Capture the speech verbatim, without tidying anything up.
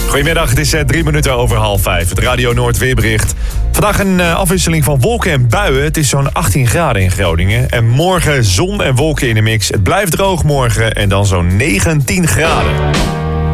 Goedemiddag, het is uh, drie minuten over half vijf. Het Radio Noord weerbericht. Vandaag een uh, afwisseling van wolken en buien. Het is zo'n achttien graden in Groningen. En morgen zon en wolken in de mix. Het blijft droog morgen en dan zo'n negentien graden.